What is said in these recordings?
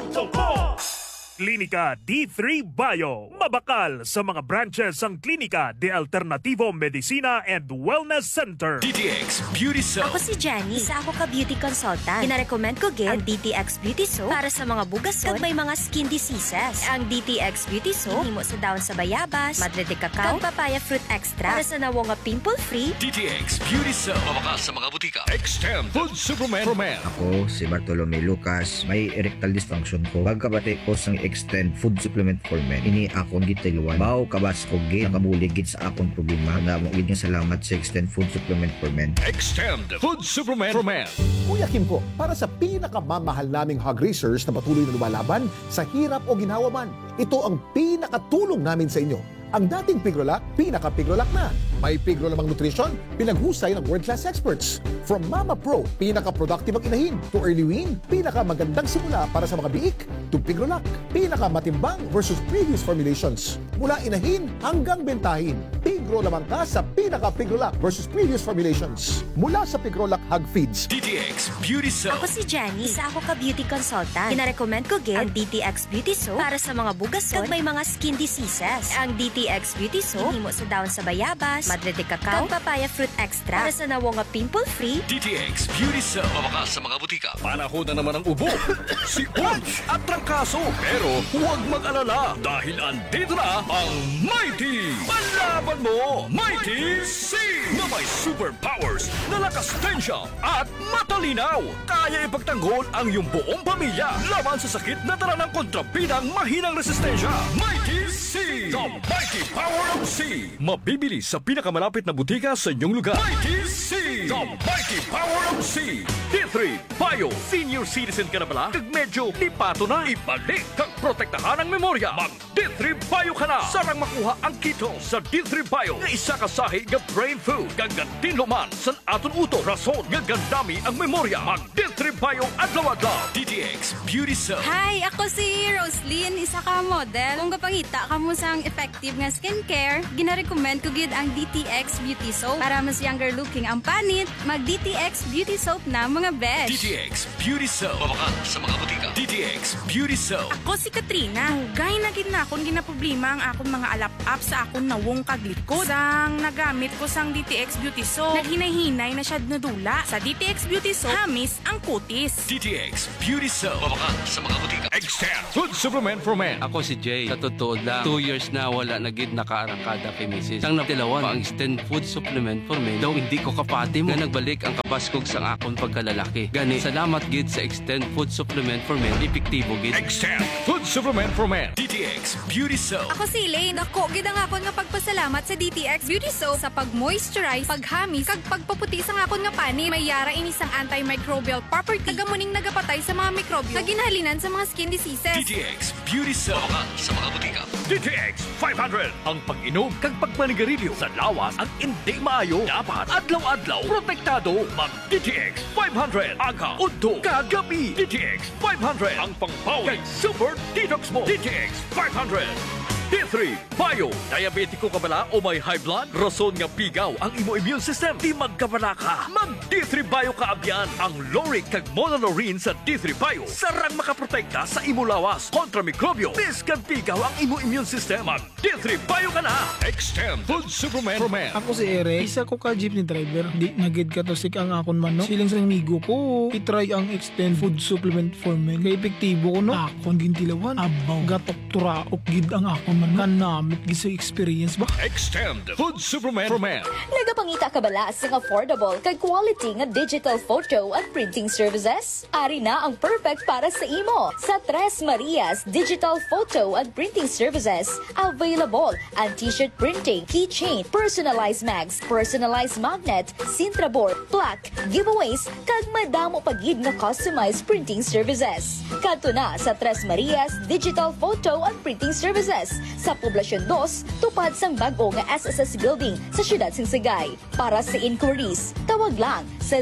kwento ko! Klinika D3 Bio. Mabakal sa mga branches ang Klinika de Alternativo Medicina and Wellness Center. DTX Beauty Soap. Ako si Jenny. Isa ako ka-beauty consultant. Pinarecommend ko gid ang DTX Beauty Soap para sa mga bugasot kag may mga skin diseases. Ang DTX Beauty Soap himo sa dahon sa bayabas, madre de cacao, kag papaya fruit extra para sa nawo nga pimple-free. DTX Beauty Soap. Mabakal sa mga butika. Extend Food Supplement for Men. Ako si Bartolome Lucas, may erectile dysfunction ko. Pagkabati ko sang Extend Food Supplement for Men, ini akong gitiluan. Mao kabas ko gid nakabulig gid sa akong problema. Namo gid nga salamat sa Extend Food Supplement for Men. Extend Food Supplement for Men. Kuya Kim po, para sa pinakamamahal naming hog racers na patuloy na lumalaban sa hirap o ginhawa man, ito ang pinakatulong namin sa inyo. Ang dating Pigrolac, pinaka-Pigrolac na. May Pigrolamang nutrition, pinaghusay ng world-class experts. From Mama Pro, pinaka-productive ang inahin. To Early Wean, pinaka-magandang simula para sa mga biik. To Pigrolac, pinaka-matimbang versus previous formulations. Mula inahin hanggang bentahin. Pigrolamang ka sa pinaka-Pigrolac versus previous formulations. Mula sa Pigrolac Hog Feeds. DTX Beauty Soap. Ako si Jenny. Isa ako ka-beauty consultant. Pinarecommend ko gid ang DTX Beauty Soap para sa mga bugasot kag may mga skin diseases. Ang DTX Beauty Soap himo sa dahon sa bayabas, madre de cacao, kag papaya fruit extra para sa nawo nga pimple-free. DTX Beauty Soap. Mabakal sa mga butika. Panahon na naman ang ubo, sikon at trangkaso. Pero huwag mag-alala dahil andito na ang Mighty Panlaban Mo Mighty C na may superpowers na lakas tensya at matalinaw. Kaya ipagtanggol ang iyong buong pamilya laban sa sakit na dala ng kontrabidang mahinang resistensya. Mighty C, the mighty power of C. Mabibili sa pinakamalapit na butika sa inyong lugar. Mighty C, the mighty power of C. D3 Bio. Senior citizen ka na bala? Kag medyo lipato na. Ibalik kag protektahan ang memorya. Mag D3 Bio ka na. Sarang makuha ang keto sa D3 Bio. Nga isa kasahi nga brain food. Gagantin luman sa aton uto. Rason nga gandami ang memorya. Mag D3 Bio adlaw-adlaw. DTX Beauty Soap. Hi, ako si Roslyn, isa ka model. Kung kapangita ka mo sang effective nga skincare, gina-recommend ko gid ang DTX Beauty Soap. Para mas younger looking ang panit, mag DTX Beauty Soap na mga besh. DTX Beauty Soap. Mabakal sa mga butika. DTX Beauty Soap. Ako si Katrina. Hugay na gid na akong ginaproblema ang akong mga alap-up sa akong nawong kaglikod. Sang nagamit ko sang DTX Beauty Soap, naghinay-hinay na siya nadula. Sa DTX Beauty Soap, hamis ang kutis. DTX Beauty Soap. Mabakal sa mga butika. Extend Food Supplement for Men. Ako si Jay. Sa totoo lang, 2 years na wala na gid nakaarangkada kay Mrs. Sang natilawan ang Extend Food Supplement for Men. Daw hindi ko kapati mo nga nagbalik ang kapaskog sang akong pagkalalaki. Gani, salamat gid sa Extend Food Supplement for Men. Epektibo gid. Extend Food Supplement for Men. DTX Beauty Soap. Ako si Elaine. Ako gid ang akon nga pagpasalamat sa DTX Beauty Soap sa pag-moisturize, paghamis, kag pagpaputi sa akon nga pani. May yara ini sang antimicrobial property. Kagamuning nagapatay sa mga mikrobyo nga ginahalinan sa mga skin diseases. DTX Beauty Soap. Mabakal sa mga butika. DTX 500. Ang pag-inom kag pagpanigarilyo sa lawas ang hindi maayo. Dapat adlaw-adlaw protektado. Mag DTX 500. Aga, udto, kagabi. DTX 500. Ang pangpawi kag super detox mo. DTX 500. D3 Bio. Diabetiko ka bala o may high blood? Rason nga pigaw ang imo immune system. Di magkabala ka. Mag D3 Bio ka abyan. Ang Loric kag Monolaurin sa D3 Bio. Sarang makaprotekta sa imo lawas kontra mikrobyo. Biskan pigaw ang imo immune system. Mag D3 Bio ka na. Extend Food Supplement for Men. Ako si Eric. Isa ko ka jeepney driver. Di nagid ka to sik ang akon man no. Siling sa amigo ko. I-try ang Extend Food Supplement for Men. Kaya epektibo ko no. Akon gintilawan. Abaw. Gatok tura og gid ang akon man kanamit gisa experience ba? Extend Food Supplement for Men. Nagapangita ka bala sa affordable kag quality nga digital photo at printing services? Ari na ang perfect para sa imo. Sa Tres Marias Digital Photo and Printing Services, available ang t-shirt printing, keychain, personalized mags, personalized magnet, Sintra board, plaque, giveaways, kag madamo pagid nga customized printing services. Kadto na sa Tres Marias Digital Photo and Printing Services sa Poblasyon 2, tupad sang bag-o nga SSS Building sa Siyudad Singsagay. Para sa inquiries, tawag lang sa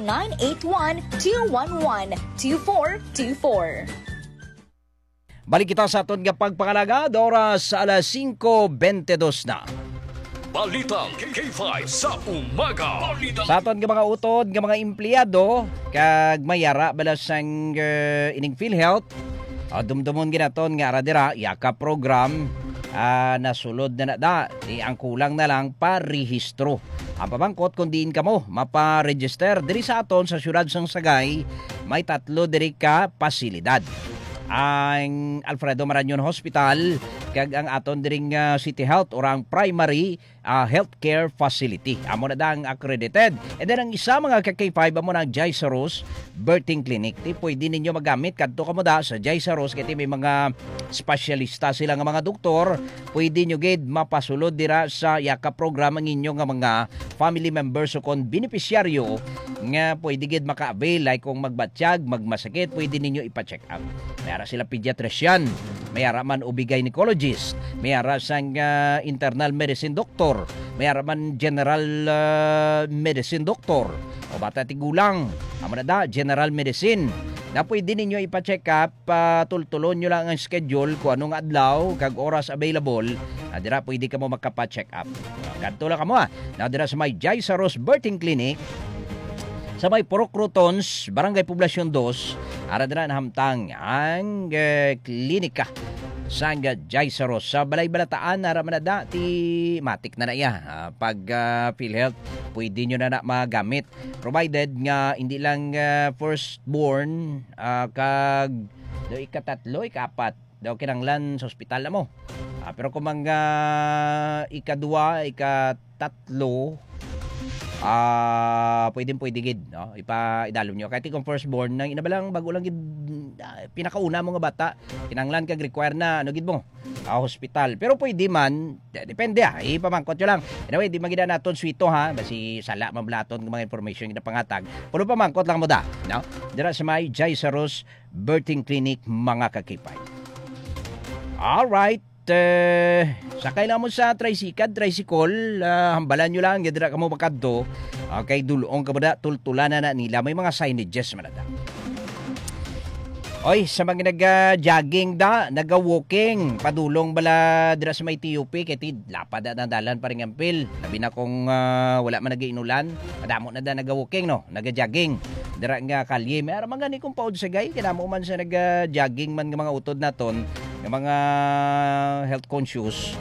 0981-211-2424. Balik kita sa aton nga pagpangalagad, oras sa alas 5:22 na. Balitang K5 sa umaga. Sa aton nga mga utod nga mga empleyado kag mayara bala sang ining PhilHealth Dumdumon ginaton nga aradira yaka program nasulod na ang kulang na lang parehistro. Ang pamangkot kung diin ka mo maparegister diri sa aton sa syudad sang Sagay, may 3 diri ka pasilidad. Ang Alfredo Marañon Hospital kag ang aton diring City Health or ang primary healthcare facility. Amo na dang accredited. And then ang isa mga ka-K5 amo na ang Jaisaros Birthing Clinic. Ti pwede ninyo magamit kadto kamo da sa Jaisaros kay may mga specialista sila nga mga doktor. Pwede nyo gid mapasulod dira sa yaka program ang inyo nga mga family members o kon beneficiaryo nga pwede gid maka-avail like kung magbatsyag, magmasakit, pwede ninyo ipa-check up. Mayara sila pediatrician, mayara man gynecologist, mayara sang internal medicine doctor, mayara man general medicine doctor, o bata tigulang, amo na da, general medicine. Na pwede ninyo ipa-check up, tultulon nyo lang ang schedule kung anong adlaw, kag oras available, dira pwede ka mo makapa-check up. Ganto lang ka mo dira sa may Jaisaros Birthing Clinic, sa may Purok Crotons, Barangay Poblasyon 2, aradra na hamtang ang klinika sa Jaisaros. Sa Balay-Balataan, naramanada, ti matik na iya. Pag PhilHealth, pwede nyo na magamit. Provided nga, hindi lang firstborn, kag ikatatlo, ikapat, daw kinanglan sa ospital na mo. Pero kung mga ikadua, ikatatlo, pwede gid no ipa-idalom nyo kahit kung firstborn nang inabalang bago lang gid pinakauna mo nga bata kinanglan kag require na ano gid mo hospital pero pwede man depende ipamangkot nyo lang anyway di magida naton swito basi sala mablaton ng mga information gid pangatag pero pamangkot lang mo da no dira sa may Jaisaros Birthing Clinic mga kakipay. All right. Sakay lang mo sa tricycle, hambalan nyo lang, yadra ka mo makadto, kay dulong ka ba tultulanan na nila, may mga signages manada. Oy, sa mga nag-jogging nag-walking, padulong bala dira sa may TUP, kay lapad na dalan pa rin ampil. Labi na kung wala man nag-iinulan, madamo na nag-walking, no? Nag-jogging. Dira nga kalye, may mga ni kung paod sa gay, kinamo man sa nag-jogging man ng mga utod naton, ng mga health conscious,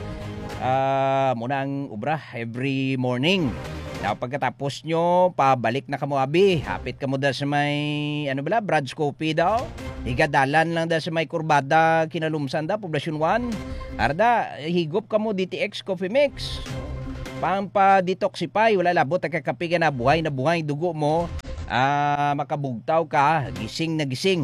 muna ang ubra every morning. Now, pagkatapos nyo, pabalik na kamo abi. Hapit kamo da sa may, Brad's Coffee daw. Igadalan lang da sa may kurbada, kinalumsan da, Poblasyon 1. Arda, higop kamo DTX Coffee Mix. Pampa-detoxify, wala labot, kakapig na buhay dugo mo. Makabugtaw ka, gising na gising.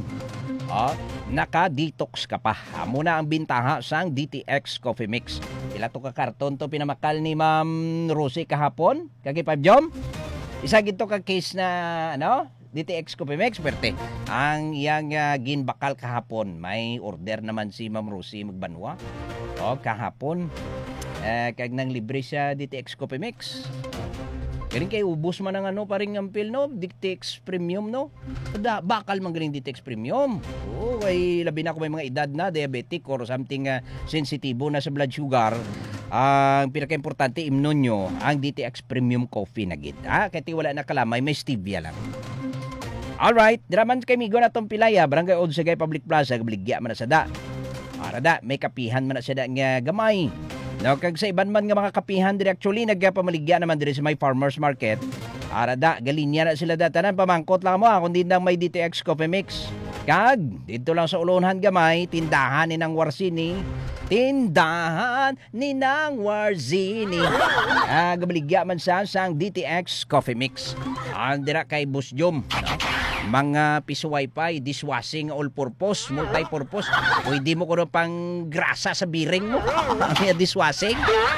Naka-detox ka pa. Muna ang bintaha sang DTX Coffee Mix. Ila to ka karton to pinamakal ni Ma'am Rosie kahapon. Kagi 5 jom. Isa gito ka case na DTX Coffee Mix perte. Ang iyang ginbakal kahapon. May order naman si Ma'am Rosie magbanwa. Kahapon. Kag nang libre siya DTX Coffee Mix. Galing kay ubos man ang paring ampil no, DTX Premium no. Bakal man galing DTX Premium. Ay labi na ko may mga edad na diabetic or something sensitibo na sa blood sugar. Ang pinaka-importante imnon nyo ang DTX Premium Coffee na gid. Kaya wala na kalamay, may stevia lang. Alright, diraman kay migo na tong Pilaya, Barangay Old Sagay Public Plaza, Gabaligya man na sada. Arada, may kapihan man na sada nga gamay. No, kag sa iban man nga mga kapihan dire actually nagpamaligya naman dire sa may farmers market. Arada, galinya na sila datanan pamangkot lang mo kundi nang may DTX Coffee Mix. Kag dito lang sa Ulonhan gamay, tindahan ni nang Warzini. Tindahan ni nang Warzini. Gabaligya man sa sang DTX Coffee Mix. Andira kay Boss Jom. Mga piso wifi, dishwashing, all-purpose, multi-purpose. Pwede mo ko pang grasa sa biring mo. Ang dishwashing.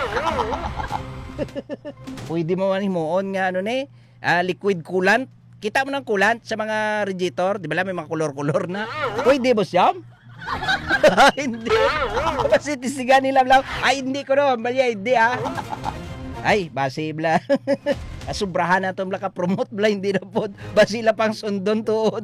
Pwede mo manimuon nga liquid coolant. Kita mo ng coolant sa mga radiator. Di ba may mga kolor-kolor na? Pwede ba siya? Hindi. Kasi tisigan nila lang. Ay, hindi ko Bali, hindi Ay, basi bla. Subrahan na itong laka-promote bla, hindi na po. Basi la pang sundon tuod.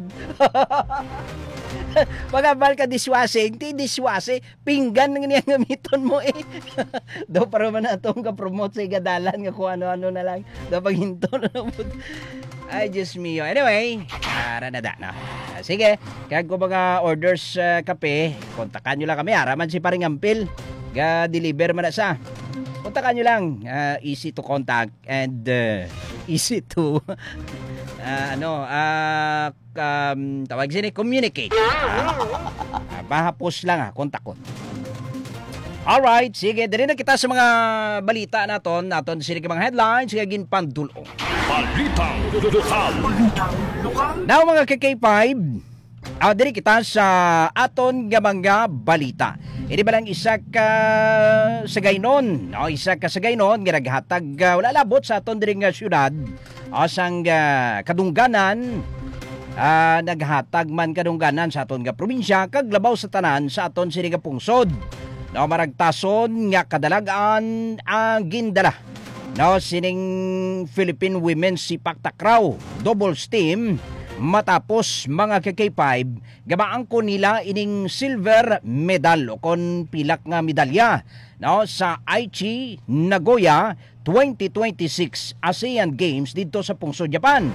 Pagkabal ka dishwashing, pinggan ng niyang gamiton mo Daw para man na itong ka-promote sa igadalan nga kung ano-ano na lang. Daw paghinto na po. Ay, Diyos mio. Anyway, ranada na. Sige, kaya kung mga orders kape, kontakan nyo lang kami. Araman si Paring Ampil. Ga-deliver man na sa. Kontakan nyo lang. Easy to contact and easy to tawag sini, communicate. Bahapos lang kontak ko. Alright, sige, dali na kita sa mga balita naton sini mga headlines, sige ginpandulong. Balitang lokal. Now mga K5, diri kita sa aton nga mga balita. Ini ba lang isa ka sagaynon, isa ka sagaynon nga naghatag wala labot sa aton diri nga syudad, asang kadungganan, naghatag man kadungganan sa aton nga probinsya kag labaw sa tanan sa aton sini nga pungsod. No, maragtason nga kadalagan ang gindala. No, sining Philippine Women's Sipak Takraw doubles team matapos mga K5 gabaan ko nila ining silver medal o kon pilak nga medalya, no, sa Aichi Nagoya 2026 ASEAN Games dito sa Pungsod, Japan.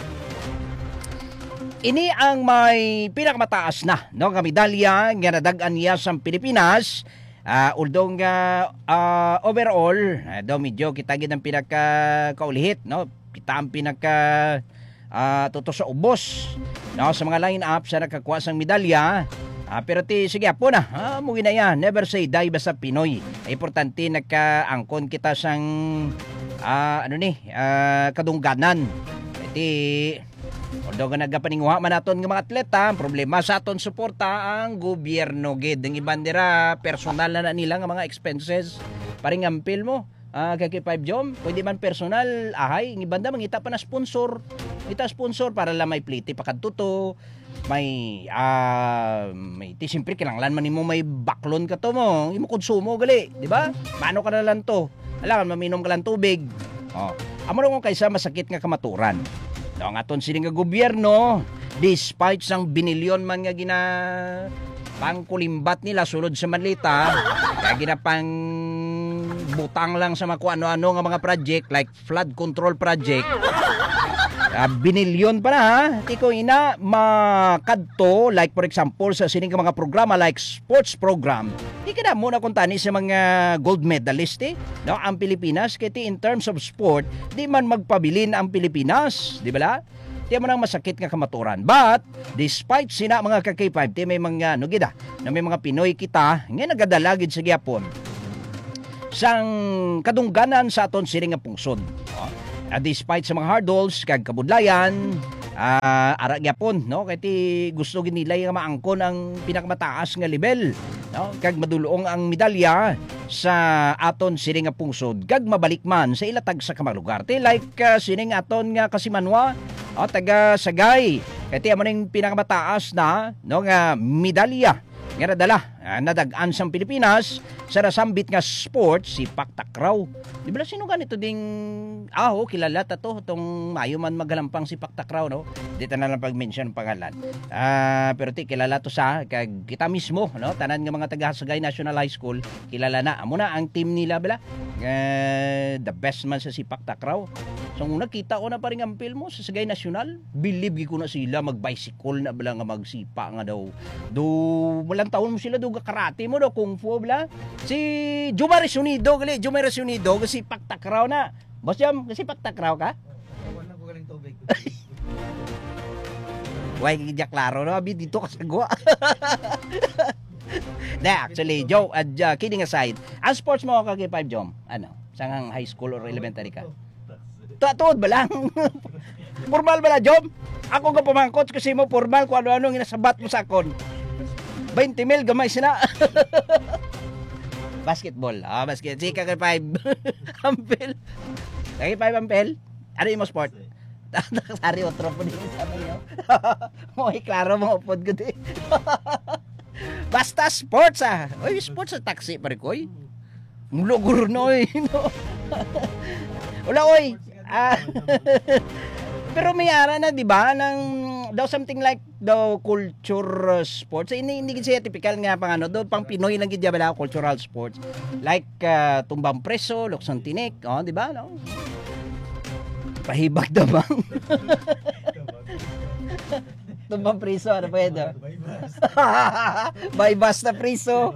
Ini ang may pinakamataas na, no, nga medalya nga nadagan niya sa Pilipinas. Although overall, daw medyo kita gid ang pinaka-kaulihit, no? Kita ang pinaka tuto sa ubos, no, sa mga line-up sa nakakuha sang medalya. Pero sige po na, mugi na yan. Never say die basta Pinoy. Importante nagkaangkon kita sang kadungganan. Although nagapaninguha man naton nga mga atleta, ang problema sa aton suporta ang gobyerno gid. Ang iban dira personal na nila nga mga expenses. Paring Ampil mo, kay 5 Jom, pwede man personal, ang iban da mangita pa na sponsor. Ita sponsor para lang may pliti pakadto, may siyempre kinanglan man nimo may baklon ka to mo, imo konsumo gali, di ba? Mano ka na lang to. Alam maminom ka lang tubig. Amo ron kaysa masakit nga kamaturan. No, ang aton sining nga gobyerno, despite sang binilyon man nga pangkulimbat nila sulod sa Manlita, kaya ginapang butang lang sa mga ano-ano nga mga project like flood control project. Binilyon pa na tiko ina makadto like for example sa sining mga programa like sports program. Di kada mo na kuntani sa mga gold medalist no, ang Pilipinas kiti in terms of sport, di man magpabilin ang Pilipinas, di ba? Di mo nang masakit nga kamaturan. But despite sina mga K5, di may mga na may mga Pinoy kita nga nagadalagid sa gyapon sang kadungganan sa aton sining nga pungsod. Despite sa mga hurdles kag kabudlayan, ara gyapon, no, kay gusto gid nila nga maangkon ang pinakamataas nga level, no, kag madulong ang medalya sa aton sining nga pungsod kag mabalik man sa ilatag sa kamalugar. Like sining aton nga Kasimanwa, taga Sagay, kay amo ning pinakamataas na, no, nga medalya nga nadala nadagan sa Pilipinas sa nasambit nga sport, Sipak Takraw. Di ba sino ganito ding kilala ta to tong mayo man magalampang Sipak Takraw, no? Dito na lang pag-mention pangalan. Pero kilala to sa kag kita mismo, no? Tanan nga mga taga Sagay National High School kilala na amo na ang team nila bala. The best man sa Sipak Takraw. So nakita ko na Paring Ampil mo sa Sagay National, believe ko na sila mag-bicycle na bala nga magsipa nga daw. Walang taon mo sila do karate mo do kung fu bala. Si Jumar Unido kasi Paktakraw na. Boss Jam, kasi Paktakraw ka? Wala ko galing tubig. Why gidya klaro no abi dito ka sagwa. Actually, Joe, kidding aside, ang sports mo ka kay 5 Jom, sangang high school or elementary ka? Tuod ba lang? Formal ba na, Jom? Ako nga pamangkot kasi mo formal kung ano-ano ginasabat mo sa akon. 20 mil gamay sina. Basketball. Basket. Sika kay 5. Ampel. Kay 5 Ampel. Ano yung sport? Sari otro po din sa mga. Mo'y klaro mo upod ko din. Basta sports Oy, sports sa taxi pare ko. Muloguro no Wala oy. Pero may ara na, di ba, daw something like daw culture sports. Hindi siya typical nga daw pang Pinoy lang gid bala cultural sports. Like tumbang preso, luksong tinik, di ba, no? Pahibag damang. Tumbang priso, ano pwede? Baybas na priso.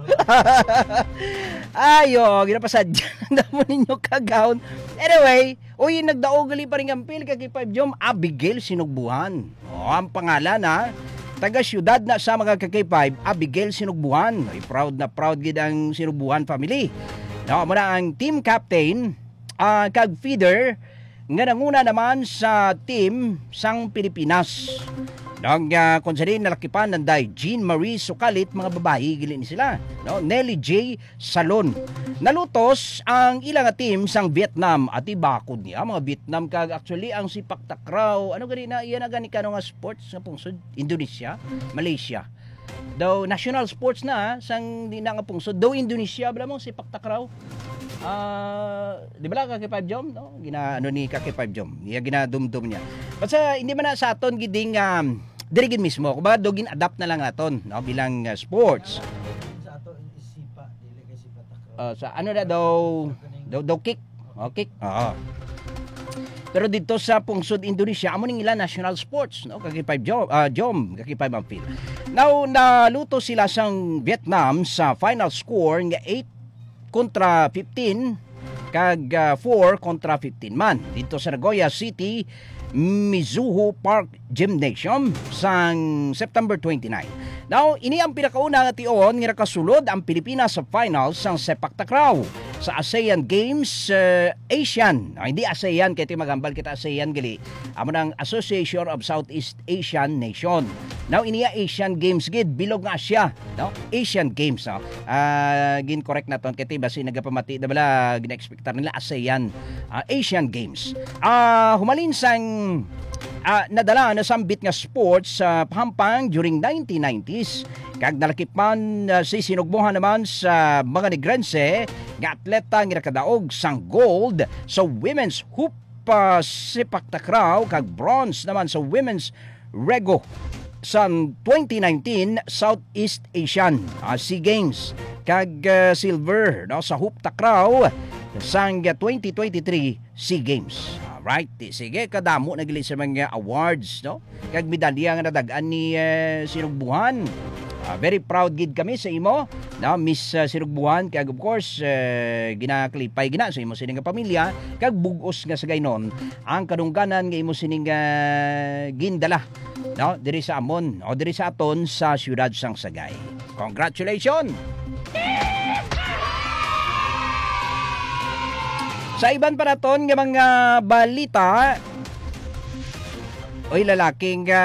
Ayo, ginapasadya na mo ninyo kagaon. Anyway, nagdaogali pa rin ang pil kay 5 Jom, Abigail Sinugbuhan. Ang pangalan taga syudad na sa mga kay-5, Abigail Sinugbuhan. Ay proud na proud gid ang Sinugbuhan family. Muna ang team captain, kag feeder, nga nanguna naman sa team sang Pilipinas. Kung sa rin nalakipan nanday Jean Marie Sukalit, mga babae gili ni sila. Nelly J. Salon. Nalutos ang ilang team sang Vietnam at ibakod niya mga Vietnam kag actually ang sipak takraw. Ano gani na iyan na gani kano nga sports nga pungsod Indonesia, Malaysia. Daw national sports na sang di na nga pungsod daw Indonesia bala mo sipak takraw. Di ba lang kay 5 Jom, no? Ginaano ni kay 5 Jom. Iya ginadumdum niya. Basta hindi man na sa aton giding dirigin mismo. Kumbaga dogin adapt na lang aton, no, bilang sports. Sa ato isipa dili kay sipa takraw. Sa ano na daw kick. Kick. Pero dito sa pungsod Indonesia, amo ning ilang national sports, no? Kay 5 Jom, kay 5 ang feel. Now naluto sila sang Vietnam sa final score nga 8 kontra 15 kag 4 kontra 15 man dito sa Nagoya City Mizuho Park Gymnasium sang September 29. Now, ini ang pinakauna nga tion nga nakasulod ang Pilipinas sa finals sang sepak takraw sa ASEAN Games Asian. Hindi ASEAN kay magambal kita ASEAN gali. Amo nang Association of Southeast Asian Nation. Now, ini Asian Games gid bilog nga Asia, no? Asian Games, no? Gin correct naton kay basi nagapamati da bala gina-expectar nila ASEAN Asian Games. Humalin sang nadala na sambit nga sports sa Pampang during 1990s. Kag nalakipan si Sinugbuhan naman sa mga Negrense nga atleta nga nakadaog sang gold sa women's hoop sipak takraw kag bronze naman sa women's rego sa 2019 Southeast Asian SEA Games kag silver no, sa hoop takraw sang 2023 SEA Games. Right, sige, kadamo nagili sa mga awards, no? Kag medalya nga nadagan ni Sinugbuhan. Very proud gid kami sa imo, no, Miss Sinugbuhan. Kag of course, ginaklipay gina sa imo sining pamilya, kag bugos nga sa gaynon ang kadungganan nga imo sining gindala, no, diri sa amon o diri sa aton sa siyudad sang Sagay. Congratulations! Sa iban pa naton nga mga balita, lalaking